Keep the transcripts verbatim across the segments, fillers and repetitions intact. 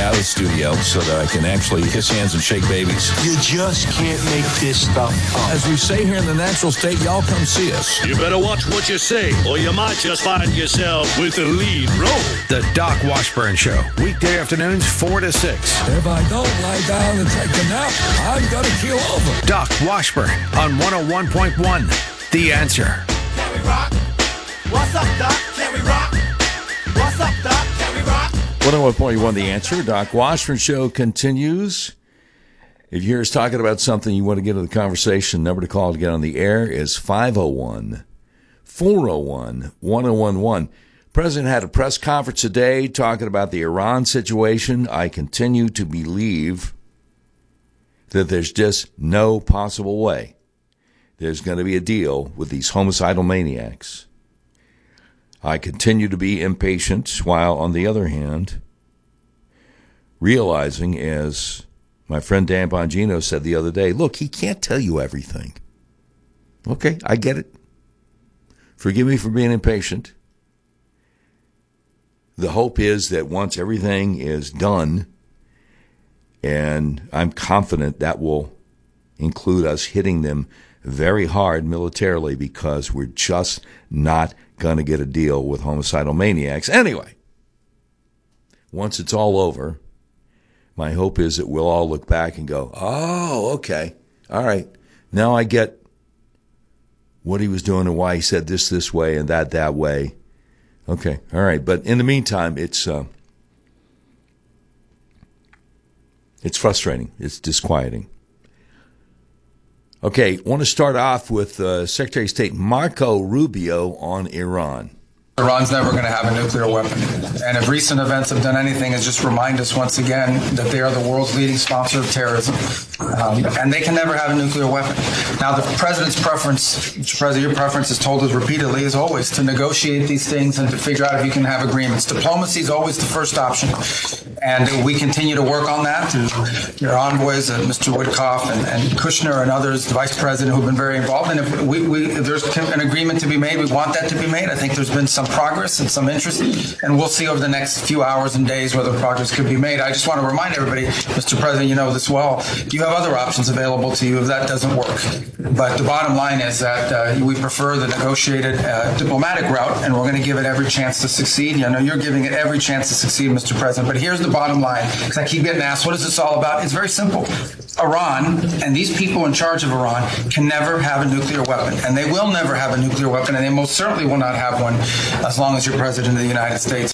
out of the studio so that I can actually kiss hands and shake babies. You just can't make this stuff up. As we say here in the natural state, y'all come see us. You better watch what you say, or you might just find yourself with the lead role. The Doc Washburn Show, weekday afternoons four to six. If I don't lie down and take a nap, I'm going to keel over. Doc Washburn on one oh one point one. The Answer. Can we rock? What's up, Doc? Can we rock? What's up, Doc? Can we rock? one oh one point one The Answer. Doc Washburn Show continues. If you hear us talking about something you want to get into the conversation, number to call to get on the air is five oh one, four oh one, one oh one one. President had a press conference today talking about the Iran situation. I continue to believe that there's just no possible way there's going to be a deal with these homicidal maniacs. I continue to be impatient, while on the other hand, realizing, as my friend Dan Bongino said the other day, look, he can't tell you everything. Okay, I get it. Forgive me for being impatient. The hope is that once everything is done, and I'm confident that will include us hitting them very hard militarily, because we're just not going to get a deal with homicidal maniacs. Anyway, once it's all over, my hope is that we'll all look back and go, oh, okay, all right, now I get what he was doing and why he said this this way and that that way. Okay, all right, but in the meantime, it's uh, it's frustrating, it's disquieting. Okay, I want to start off with uh, Secretary of State Marco Rubio on Iran. Iran's never going to have a nuclear weapon. And if recent events have done anything, is just remind us once again that they are the world's leading sponsor of terrorism. Um, and they can never have a nuclear weapon. Now, the president's preference, Mister President, your preference has told us repeatedly, is always to negotiate these things and to figure out if you can have agreements. Diplomacy is always the first option. And we continue to work on that through your envoys, uh, Mister Witkoff and, and Kushner and others, the vice president, who've been very involved. And if, we, we, if there's an agreement to be made, we want that to be made. I think there's been some progress and some interest, and we'll see over the next few hours and days whether progress could be made. I just want to remind everybody, Mister President, you know this well, you have other options available to you if that doesn't work. But the bottom line is that uh, we prefer the negotiated uh, diplomatic route, and we're going to give it every chance to succeed. I know you're giving it every chance to succeed, Mister President, but here's the bottom line, because I keep getting asked, what is this all about? It's very simple. Iran and these people in charge of Iran can never have a nuclear weapon, and they will never have a nuclear weapon, and they most certainly will not have one as long as you're President of the United States.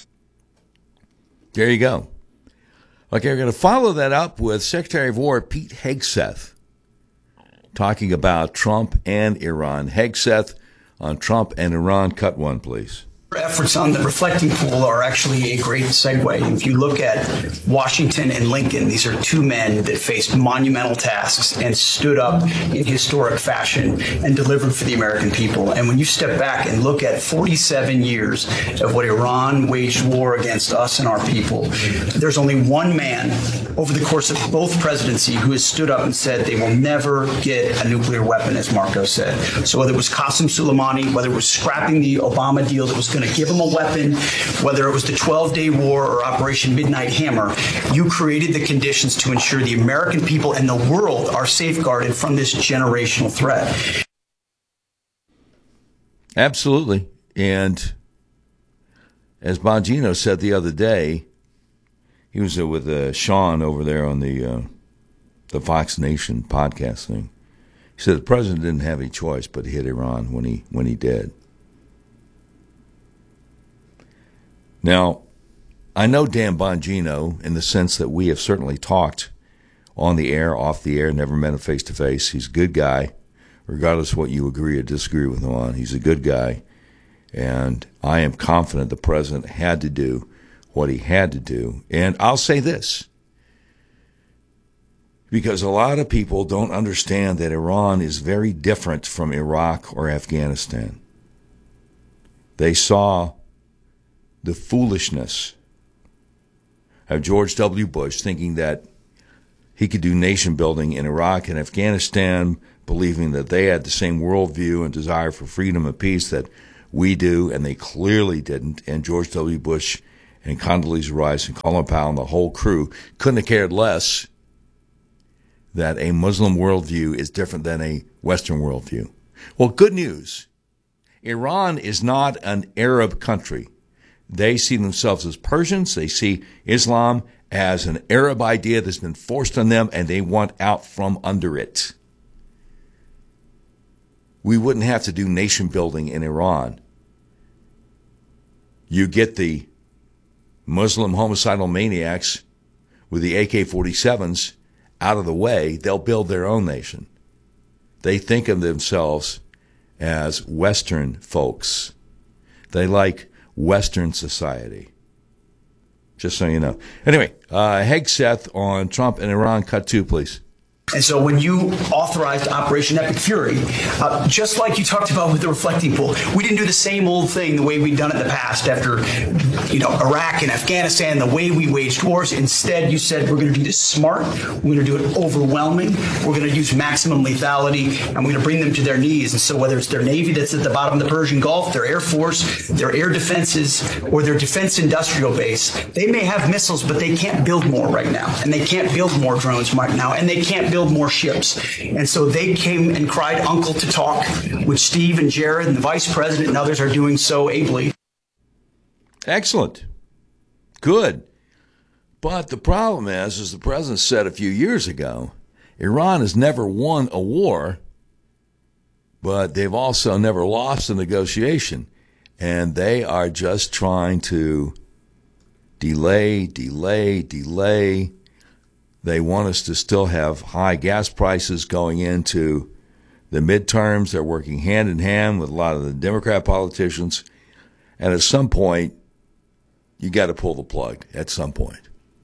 There you go. Okay, we're going to follow that up with Secretary of War Pete Hegseth talking about Trump and Iran. Hegseth on Trump and Iran. Cut one, please. Efforts on the reflecting pool are actually a great segue. If you look at Washington and Lincoln, these are two men that faced monumental tasks and stood up in historic fashion and delivered for the American people. And when you step back and look at forty-seven years of what Iran waged war against us and our people, there's only one man over the course of both presidency who has stood up and said they will never get a nuclear weapon, as Marco said. So whether it was Qasem Soleimani, whether it was scrapping the Obama deal that was going to give them a weapon, whether it was the twelve-day war or Operation Midnight Hammer, you created the conditions to ensure the American people and the world are safeguarded from this generational threat. Absolutely. And as Bongino said the other day, he was with uh, Sean over there on the uh, the Fox Nation podcast thing. He said the president didn't have any choice but to hit Iran when he when he did. Now, I know Dan Bongino in the sense that we have certainly talked on the air, off the air, never met him face to face. He's a good guy, regardless of what you agree or disagree with him on. He's a good guy, and I am confident the president had to do what he had to do. And I'll say this, because a lot of people don't understand that Iran is very different from Iraq or Afghanistan. They saw the foolishness of George W. Bush thinking that he could do nation building in Iraq and Afghanistan, believing that they had the same worldview and desire for freedom and peace that we do, and they clearly didn't. And George W. Bush and Condoleezza Rice and Colin Powell and the whole crew couldn't have cared less that a Muslim worldview is different than a Western worldview. Well, good news. Iran is not an Arab country. They see themselves as Persians. They see Islam as an Arab idea that's been forced on them, and they want out from under it. We wouldn't have to do nation building in Iran. You get the Muslim homicidal maniacs with the A K forty-sevens out of the way, they'll build their own nation. They think of themselves as Western folks. They like Western society. Just so you know. Anyway, uh, Hegseth on Trump and Iran, cut two, please. And so when you authorized Operation Epic Fury, uh, just like you talked about with the reflecting pool, we didn't do the same old thing the way we'd done it in the past after, you know, Iraq and Afghanistan, the way we waged wars. Instead, you said we're going to do this smart, we're going to do it overwhelming, we're going to use maximum lethality, and we're going to bring them to their knees. And so whether it's their Navy that's at the bottom of the Persian Gulf, their Air Force, their air defenses, or their defense industrial base, they may have missiles, but they can't build more right now. And they can't build more drones right now. And they can't build more ships. And so they came and cried uncle to talk, which Steve and Jared and the vice president and others are doing so ably. Excellent. Good. But the problem is, as the president said a few years ago, Iran has never won a war, but they've also never lost a negotiation. And they are just trying to delay, delay, delay. They want us to still have high gas prices going into the midterms. They're working hand in hand with a lot of the Democrat politicians. And at some point, you got to pull the plug at some point.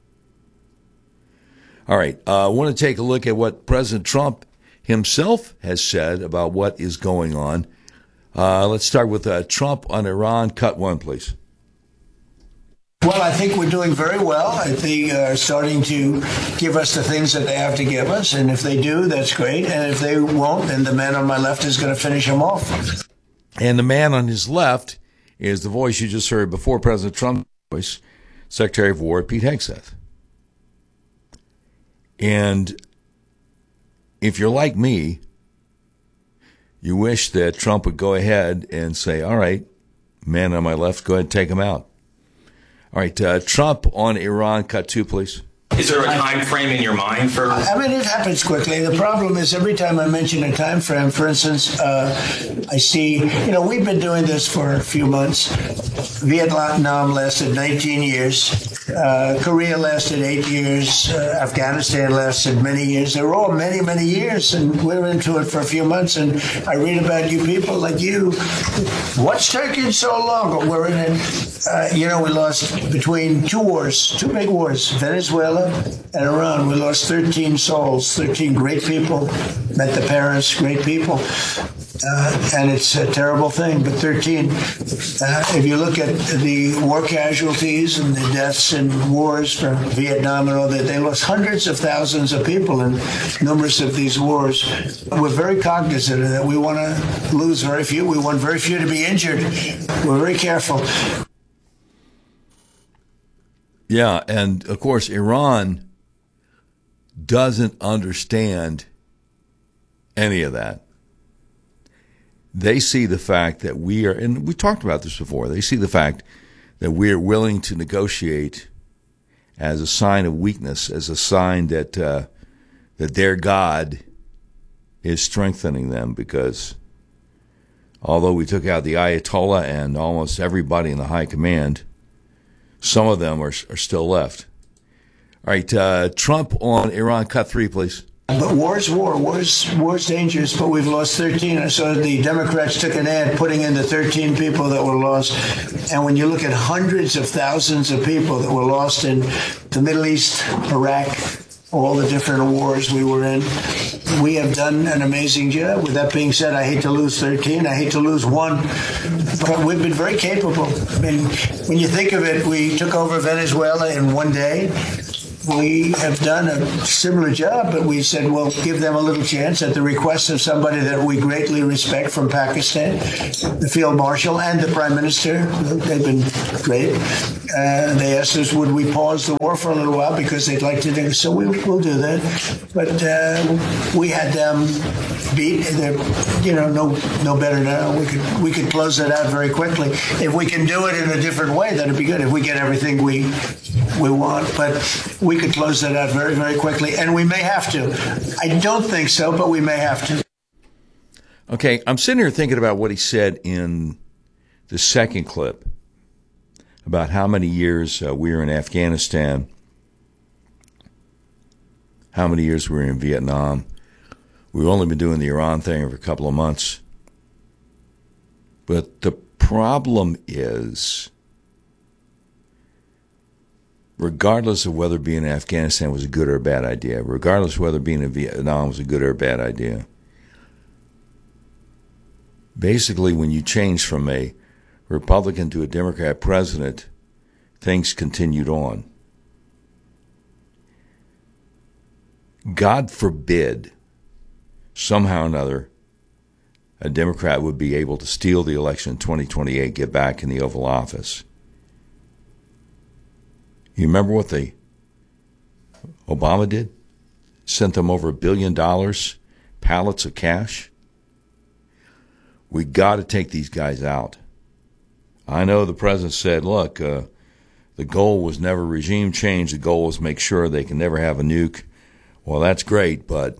All right. Uh, I want to take a look at what President Trump himself has said about what is going on. Uh, let's start with uh, Trump on Iran. Cut one, please. Well, I think we're doing very well. I think they're uh, starting to give us the things that they have to give us. And if they do, that's great. And if they won't, then the man on my left is going to finish them off. And the man on his left is the voice you just heard before President Trump's voice, Secretary of War Pete Hegseth. And if you're like me, you wish that Trump would go ahead and say, all right, man on my left, go ahead and take him out. All right, uh, Trump on Iran, cut two, please. Is there a time frame in your mind for? I mean, it happens quickly. The problem is every time I mention a time frame, for instance, uh, I see, you know, we've been doing this for a few months. Vietnam lasted nineteen years. Uh, Korea lasted eight years. Uh, Afghanistan lasted many years. They were all many, many years, and we were into it for a few months. And I read about you people like you. What's taking so long? But we're in it. Uh, you know, we lost between two wars, two big wars, Venezuela and Iran. We lost thirteen souls, thirteen great people. Met the parents, great people. Uh, and it's a terrible thing, but thirteen. Uh, if you look at the war casualties and the deaths in wars from Vietnam and all that, they lost hundreds of thousands of people in numerous of these wars. We're very cognizant of that. We want to lose very few. We want very few to be injured. We're very careful. Yeah, and of course, Iran doesn't understand any of that. They see the fact that we are, and we talked about this before, they see the fact that we are willing to negotiate as a sign of weakness, as a sign that uh, that their God is strengthening them, because although we took out the Ayatollah and almost everybody in the high command, some of them are, are still left. All right, uh, Trump on Iran, cut three, please. But war's war. War's, war's dangerous, but we've lost thirteen. I saw the Democrats took an ad putting in the thirteen people that were lost. And when you look at hundreds of thousands of people that were lost in the Middle East, Iraq, all the different wars we were in, we have done an amazing job. With that being said, I hate to lose thirteen. I hate to lose one. But we've been very capable. I mean, when you think of it, we took over Venezuela in one day. we have done a similar job, but we said, well, give them a little chance at the request of somebody that we greatly respect from Pakistan, the Field Marshal and the Prime Minister. They've been great. Uh, they asked us, would we pause the war for a little while because they'd like to do so. We, we'll do that. But uh, we had them beat. They're, you know, no no better now. We could we could close that out very quickly. If we can do it in a different way, that'd be good. If we get everything we we want, but we could close that out very, very quickly, and we may have to. I don't think so, but we may have to. Okay, I'm sitting here thinking about what he said in the second clip about how many years uh, we were in Afghanistan, how many years we were in Vietnam. We've only been doing the Iran thing for a couple of months. But the problem is, regardless of whether being in Afghanistan was a good or a bad idea, regardless of whether being in Vietnam was a good or a bad idea, basically when you change from a Republican to a Democrat president, things continued on. God forbid, somehow or another, a Democrat would be able to steal the election in twenty twenty-eight, get back in the Oval Office. You remember what the Obama did? Sent them over a billion dollars, pallets of cash. We got to take these guys out. I know the president said, look, uh, the goal was never regime change. The goal was make sure they can never have a nuke. Well, that's great, but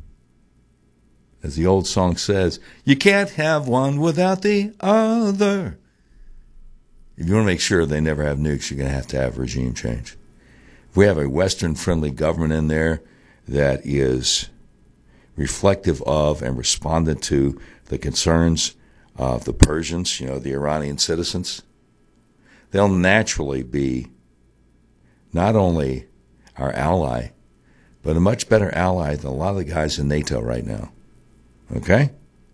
as the old song says, you can't have one without the other. If you want to make sure they never have nukes, you're going to have to have regime change. If we have a Western-friendly government in there that is reflective of and respondent to the concerns of the Persians, you know, the Iranian citizens, they'll naturally be not only our ally, but a much better ally than a lot of the guys in NATO right now. Okay?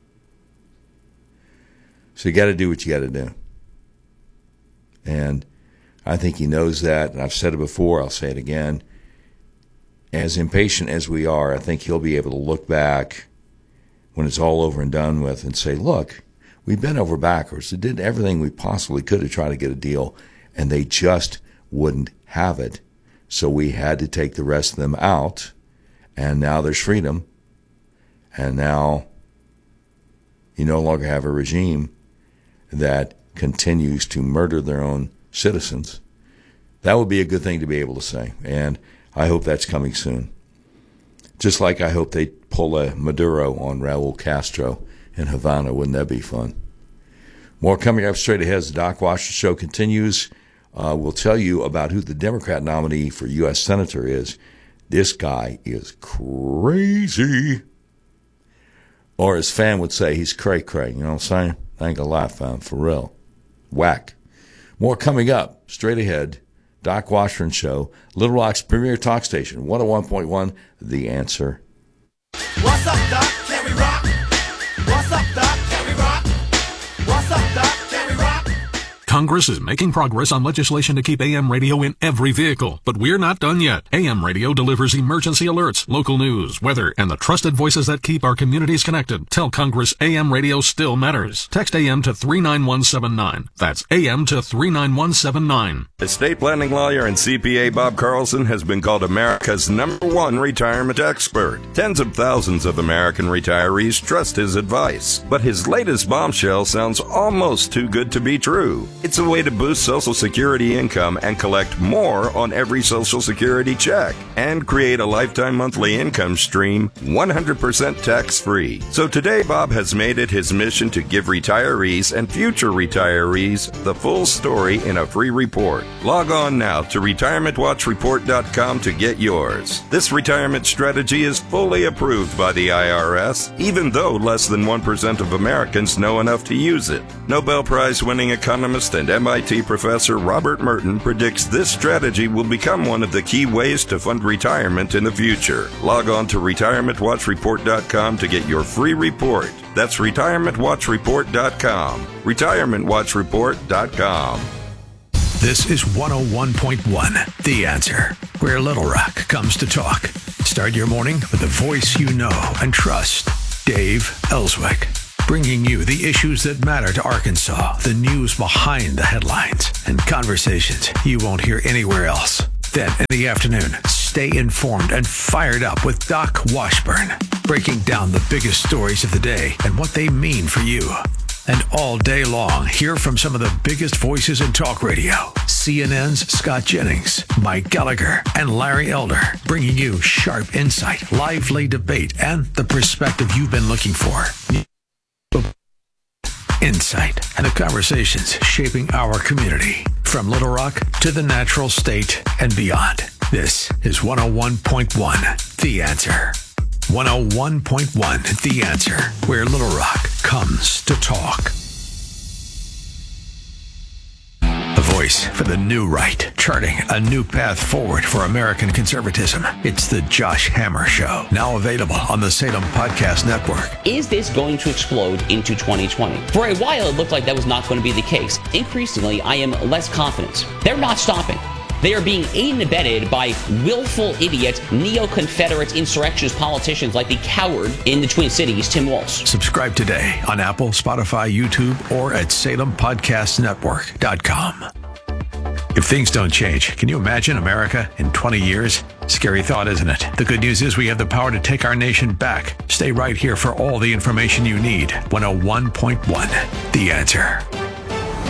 So you got to do what you got to do. And I think he knows that, and I've said it before, I'll say it again. As impatient as we are, I think he'll be able to look back when it's all over and done with and say, look, we bent over backwards. They did everything we possibly could to try to get a deal, and they just wouldn't have it. So we had to take the rest of them out, and now there's freedom. And now you no longer have a regime that continues to murder their own citizens. That would be a good thing to be able to say, and I hope that's coming soon. Just like I hope they pull a Maduro on Raul Castro in Havana. Wouldn't that be fun? More coming up straight ahead as the Doc Washington Show continues. Uh, we'll tell you about who the Democrat nominee for U S Senator is. This guy is crazy. Or as Fan would say, he's cray-cray. You know what I'm saying? I ain't gonna lie, Fan, for real. Whack. More coming up straight ahead. Doc Washburn Show, Little Rock's premier talk station, one oh one point one, The Answer. What's up, Doc? Can we rock? What's up, Doc? Can we rock? What's up, Doc? Can we rock? Congress is making progress on legislation to keep A M radio in every vehicle, but we're not done yet. A M radio delivers emergency alerts, local news, weather, and the trusted voices that keep our communities connected. Tell Congress A M radio still matters. Text A M to three nine one seven nine. That's A M to three nine one seven nine. Estate planning lawyer and C P A Bob Carlson has been called America's number one retirement expert. Tens of thousands of American retirees trust his advice, but his latest bombshell sounds almost too good to be true. It's a way to boost Social Security income and collect more on every Social Security check and create a lifetime monthly income stream one hundred percent tax-free. So today, Bob has made it his mission to give retirees and future retirees the full story in a free report. Log on now to retirement watch report dot com to get yours. This retirement strategy is fully approved by the I R S, even though less than one percent of Americans know enough to use it. Nobel Prize-winning economist and M I T professor Robert Merton predicts this strategy will become one of the key ways to fund retirement in the future. Log on to retirement watch report dot com to get your free report. That's retirement watch report dot com. retirement watch report dot com. This is one oh one point one, The Answer, where Little Rock comes to talk. Start your morning with the voice you know and trust, Dave Ellswick, bringing you the issues that matter to Arkansas, the news behind the headlines, and conversations you won't hear anywhere else. Then in the afternoon, stay informed and fired up with Doc Washburn, breaking down the biggest stories of the day and what they mean for you. And all day long, hear from some of the biggest voices in talk radio. C N N's Scott Jennings, Mike Gallagher, and Larry Elder, bringing you sharp insight, lively debate, and the perspective you've been looking for. Insight and the conversations shaping our community, from Little Rock to the natural state and beyond. This is one oh one point one, The Answer. one oh one point one, The Answer, where Little Rock comes to talk. A voice for the new right, charting a new path forward for American conservatism. It's the Josh Hammer Show, now available on the Salem Podcast Network. Is this going to explode into twenty twenty? For a while, it looked like that was not going to be the case. Increasingly, I am less confident. They're not stopping. They are being aided and abetted by willful idiot, neo-Confederate insurrectionist politicians like the coward in the Twin Cities, Tim Walz. Subscribe today on Apple, Spotify, YouTube, or at salem podcast network dot com. If things don't change, can you imagine America in twenty years? Scary thought, isn't it? The good news is we have the power to take our nation back. Stay right here for all the information you need. one oh one point one, The Answer.